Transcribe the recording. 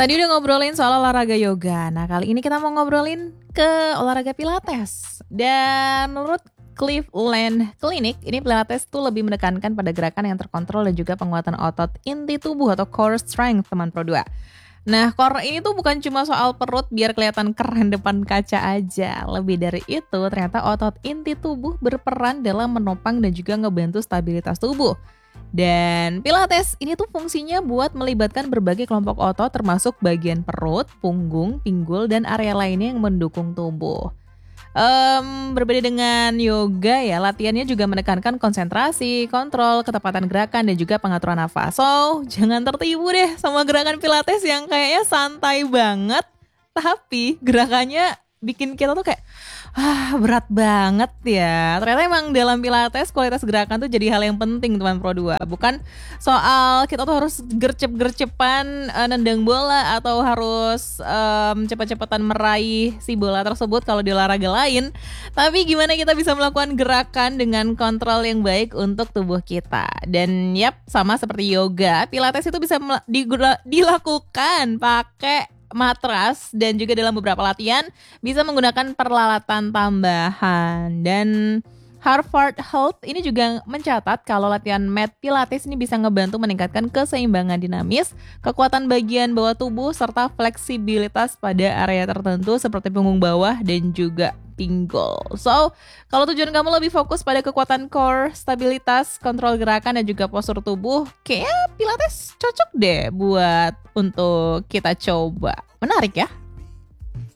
Tadi udah ngobrolin soal olahraga yoga. Nah, kali ini kita mau ngobrolin ke olahraga pilates. Dan menurut Cleveland Clinic, ini pilates tuh lebih menekankan pada gerakan yang terkontrol dan juga penguatan otot inti tubuh atau core strength, teman Pro 2. Nah, core ini tuh bukan cuma soal perut biar kelihatan keren depan kaca aja. Lebih dari itu, ternyata otot inti tubuh berperan dalam menopang dan juga ngebantu stabilitas tubuh. Dan pilates ini tuh fungsinya buat melibatkan berbagai kelompok otot termasuk bagian perut, punggung, pinggul, dan area lainnya yang mendukung tubuh. Berbeda dengan yoga ya, latihannya juga menekankan konsentrasi, kontrol, ketepatan gerakan, dan juga pengaturan nafas. So, jangan tertipu deh sama gerakan pilates yang kayaknya santai banget, tapi gerakannya bikin kita tuh kayak berat banget ya. Ternyata emang dalam pilates kualitas gerakan tuh jadi hal yang penting, teman Pro 2. Bukan soal kita tuh harus gercep-gercepan nendang bola atau harus cepet-cepetan meraih si bola tersebut kalau di olahraga lain. Tapi gimana kita bisa melakukan gerakan dengan kontrol yang baik untuk tubuh kita. Dan sama seperti yoga, pilates itu bisa dilakukan pakai matras dan juga dalam beberapa latihan bisa menggunakan peralatan tambahan. Dan Harvard Health ini juga mencatat kalau latihan mat pilates ini bisa ngebantu meningkatkan keseimbangan dinamis, kekuatan bagian bawah tubuh, serta fleksibilitas pada area tertentu seperti punggung bawah dan juga pinggul. So, kalau tujuan kamu lebih fokus pada kekuatan core, stabilitas, kontrol gerakan, dan juga postur tubuh, kayak pilates cocok deh buat untuk kita coba. Menarik ya?